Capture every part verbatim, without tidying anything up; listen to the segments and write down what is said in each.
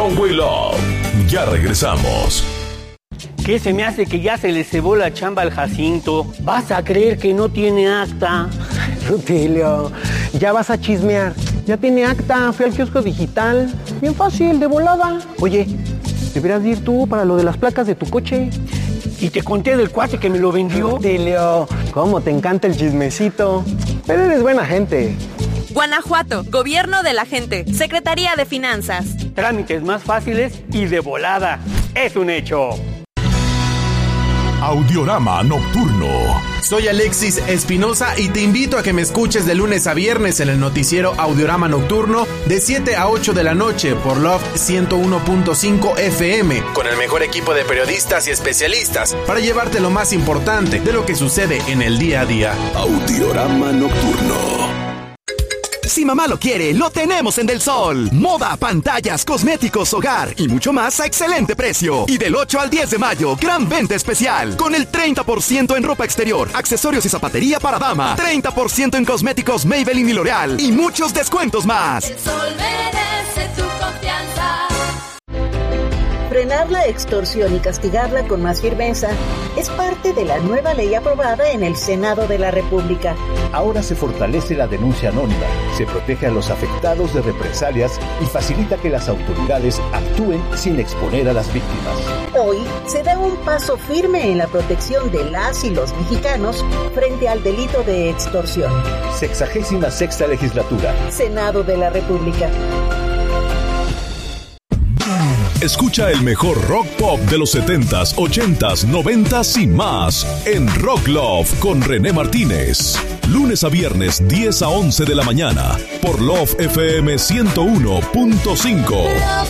Runway Love. Ya regresamos. ¿Qué se me hace que ya se le cebó la chamba al Jacinto? ¿Vas a creer que no tiene acta? Rutilio, ya vas a chismear. Ya tiene acta, fui al kiosco digital. Bien fácil, de volada. Oye, deberías ir tú para lo de las placas de tu coche. Y te conté del cuate que me lo vendió. Rutilio, cómo te encanta el chismecito. Pero eres buena gente. Guanajuato, Gobierno de la Gente, Secretaría de Finanzas. Trámites más fáciles y de volada. Es un hecho. Audiorama Nocturno. Soy Alexis Espinosa y te invito a que me escuches de lunes a viernes en el noticiero Audiorama Nocturno de siete a ocho de la noche por Love ciento uno punto cinco F M, con el mejor equipo de periodistas y especialistas para llevarte lo más importante de lo que sucede en el día a día. Audiorama Nocturno. Si mamá lo quiere, lo tenemos en Del Sol. Moda, pantallas, cosméticos, hogar y mucho más a excelente precio. Y del ocho al diez de mayo, gran venta especial. Con el treinta por ciento en ropa exterior, accesorios y zapatería para dama. treinta por ciento en cosméticos Maybelline y L'Oreal. Y muchos descuentos más. El Sol merece tu confianza. Frenar la extorsión y castigarla con más firmeza es parte de la nueva ley aprobada en el Senado de la República. Ahora se fortalece la denuncia anónima, se protege a los afectados de represalias y facilita que las autoridades actúen sin exponer a las víctimas. Hoy se da un paso firme en la protección de las y los mexicanos frente al delito de extorsión. Sexagésima sexta legislatura. Senado de la República. Escucha el mejor rock pop de los setentas, ochentas, noventas y más en Rock Love con René Martínez. Lunes a viernes, diez a once de la mañana por Love F M ciento uno punto cinco.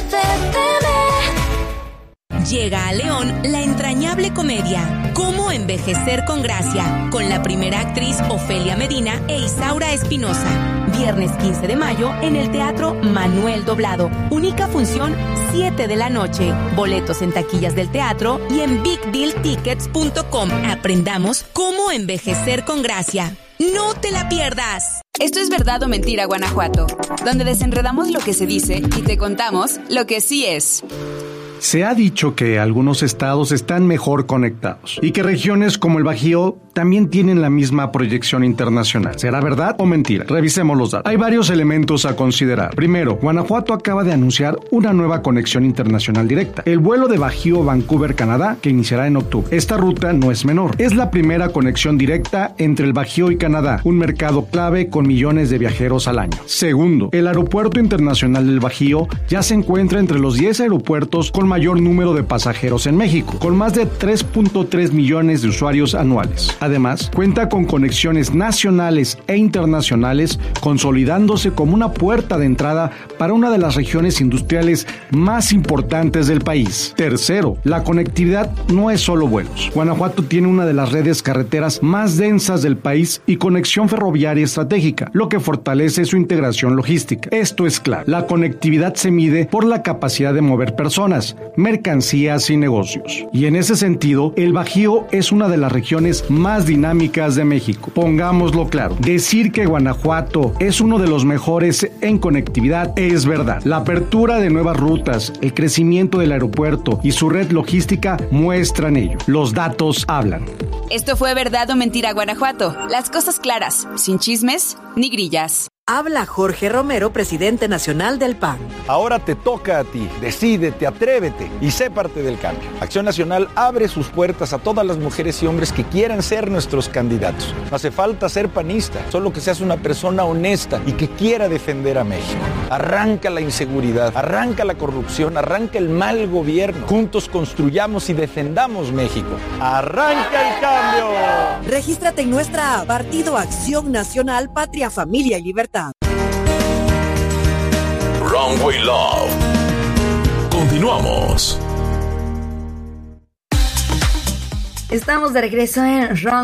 Llega a León la entrañable comedia ¿Cómo envejecer con gracia? Con la primera actriz Ofelia Medina e Isaura Espinosa. Viernes quince de mayo en el Teatro Manuel Doblado. Única función, siete de la noche. Boletos en taquillas del teatro y en big deal tickets punto com. Aprendamos cómo envejecer con gracia. ¡No te la pierdas! Esto es Verdad o Mentira, Guanajuato, donde desenredamos lo que se dice y te contamos lo que sí es. Se ha dicho que algunos estados están mejor conectados y que regiones como el Bajío también tienen la misma proyección internacional. ¿Será verdad o mentira? Revisemos los datos. Hay varios elementos a considerar. Primero, Guanajuato acaba de anunciar una nueva conexión internacional directa. El vuelo de Bajío-Vancouver, Canadá, que iniciará en octubre. Esta ruta no es menor. Es la primera conexión directa entre el Bajío y Canadá, un mercado clave con millones de viajeros al año. Segundo, el Aeropuerto Internacional del Bajío ya se encuentra entre los diez aeropuertos con mayor número de pasajeros en México, con más de tres punto tres millones de usuarios anuales. Además, cuenta con conexiones nacionales e internacionales, consolidándose como una puerta de entrada para una de las regiones industriales más importantes del país. Tercero, la conectividad no es solo vuelos. Guanajuato tiene una de las redes carreteras más densas del país y conexión ferroviaria estratégica, lo que fortalece su integración logística. Esto es claro. La conectividad se mide por la capacidad de mover personas, mercancías y negocios. Y en ese sentido, el Bajío es una de las regiones más dinámicas de México. Pongámoslo claro, decir que Guanajuato es uno de los mejores en conectividad es verdad. La apertura de nuevas rutas, el crecimiento del aeropuerto y su red logística muestran ello. Los datos hablan. Esto fue Verdad o Mentira, Guanajuato. Las cosas claras, sin chismes ni grillas. Habla Jorge Romero, presidente nacional del P A N. Ahora te toca a ti. Decídete, atrévete y sé parte del cambio. Acción Nacional abre sus puertas a todas las mujeres y hombres que quieran ser nuestros candidatos. No hace falta ser panista, solo que seas una persona honesta y que quiera defender a México. Arranca la inseguridad, arranca la corrupción, arranca el mal gobierno. Juntos construyamos y defendamos México. ¡Arranca el cambio! Regístrate en nuestra app Partido Acción Nacional, Patria, Familia y Libertad. Runway Love. Continuamos. Estamos de regreso en Runway Love.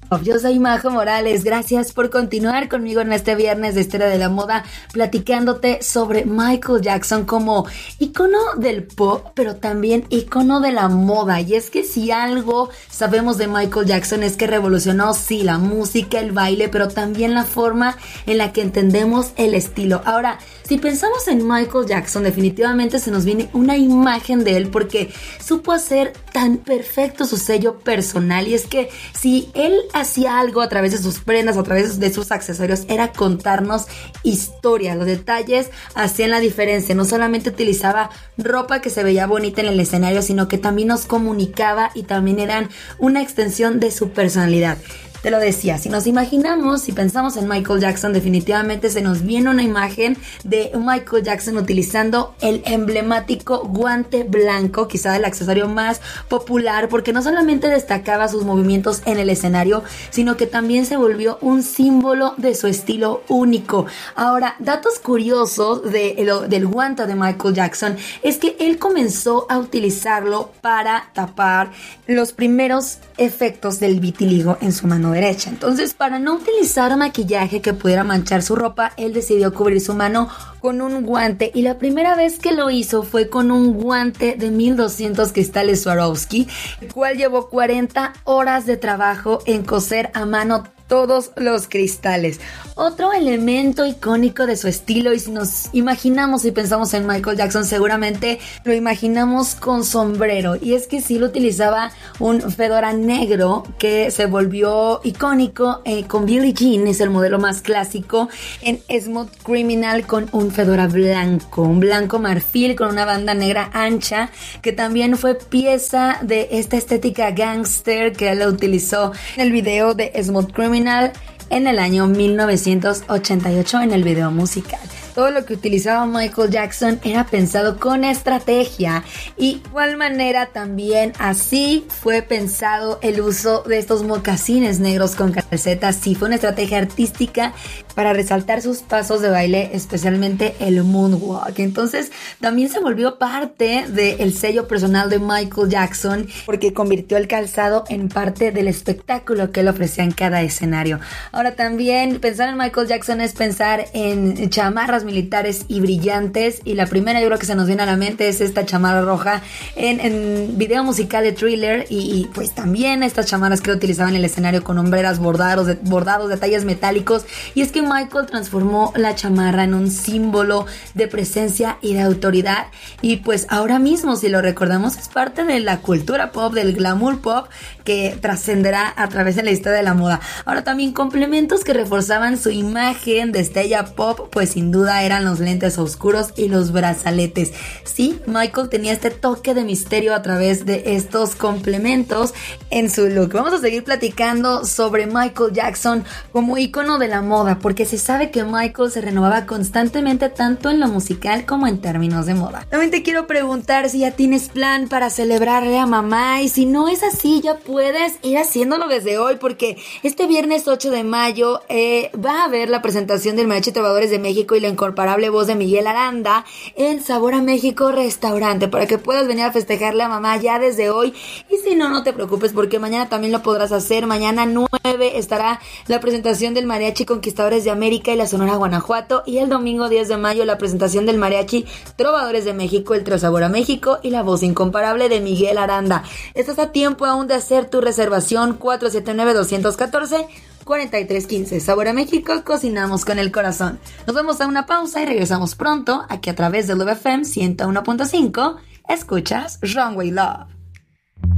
Yo soy Majo Morales, gracias por continuar conmigo en este viernes de Historia de la Moda, platicándote sobre Michael Jackson como ícono del pop, pero también ícono de la moda. Y es que si algo sabemos de Michael Jackson es que revolucionó, sí, la música, el baile, pero también la forma en la que entendemos el estilo. Ahora, si pensamos en Michael Jackson, definitivamente se nos viene una imagen de él porque supo hacer tan perfecto su sello personal. Y es que si él hacía algo a través de sus prendas, a través de sus accesorios, era contarnos historias. Los detalles hacían la diferencia. No solamente utilizaba ropa que se veía bonita en el escenario, sino que también nos comunicaba y también eran una extensión de su personalidad. Te lo decía, si nos imaginamos, si pensamos en Michael Jackson, definitivamente se nos viene una imagen de Michael Jackson utilizando el emblemático guante blanco, quizá el accesorio más popular, porque no solamente destacaba sus movimientos en el escenario, sino que también se volvió un símbolo de su estilo único. Ahora, datos curiosos de, de, del guante de Michael Jackson es que él comenzó a utilizarlo para tapar los primeros efectos del vitiligo en su mano derecha. Entonces, para no utilizar maquillaje que pudiera manchar su ropa, él decidió cubrir su mano con un guante, y la primera vez que lo hizo fue con un guante de mil doscientos cristales Swarovski, el cual llevó cuarenta horas de trabajo en coser a mano todos los cristales. Otro elemento icónico de su estilo, y si nos imaginamos y pensamos en Michael Jackson, seguramente lo imaginamos con sombrero, y es que sí lo utilizaba un fedora negro que se volvió icónico eh, con Billie Jean, es el modelo más clásico, en Smooth Criminal con un fedora blanco, un blanco marfil con una banda negra ancha, que también fue pieza de esta estética gangster que él utilizó en el video de Smooth Criminal en el año mil novecientos ochenta y ocho en el video musical. Todo lo que utilizaba Michael Jackson era pensado con estrategia, y de igual manera también así fue pensado el uso de estos mocasines negros con calcetas. Sí, fue una estrategia artística para resaltar sus pasos de baile, especialmente el moonwalk. Entonces también se volvió parte del sello personal de Michael Jackson, porque convirtió el calzado en parte del espectáculo que él ofrecía en cada escenario. Ahora también pensar en Michael Jackson es pensar en chamarras militares y brillantes, y la primera yo creo que se nos viene a la mente es esta chamarra roja en, en video musical de Thriller, y, y pues también estas chamarras que utilizaban en el escenario con hombreras, bordados, de, bordados, detalles metálicos. Y es que Michael transformó la chamarra en un símbolo de presencia y de autoridad, y pues ahora mismo, si lo recordamos, es parte de la cultura pop, del glamour pop, que trascenderá a través de la historia de la moda. Ahora también complementos que reforzaban su imagen de estrella pop, pues sin duda eran los lentes oscuros y los brazaletes. Sí, Michael tenía este toque de misterio a través de estos complementos en su look. Vamos a seguir platicando sobre Michael Jackson como ícono de la moda, porque se sabe que Michael se renovaba constantemente tanto en lo musical como en términos de moda. También te quiero preguntar si ya tienes plan para celebrarle a mamá, y si no es así, ya puedes ir haciéndolo desde hoy, porque este viernes ocho de mayo eh, va a haber la presentación del Mariachi Trovadores de México y la incomparable voz de Miguel Aranda en Sabor a México Restaurante, para que puedas venir a festejarle a mamá ya desde hoy. Y si no, no te preocupes, porque mañana también lo podrás hacer. Mañana nueve estará la presentación del Mariachi Conquistadores de América y la Sonora Guanajuato, y el domingo diez de mayo la presentación del Mariachi Trovadores de México, el Trio Sabor a México y la voz incomparable de Miguel Aranda. Estás a tiempo aún de hacer tu reservación. Cuatro siete nueve, dos uno cuatro, cuatro tres uno cinco. Sabor a México, cocinamos con el corazón. Nos vamos a una pausa y regresamos pronto aquí a través de Love F M ciento uno punto cinco. Escuchas Runway Love.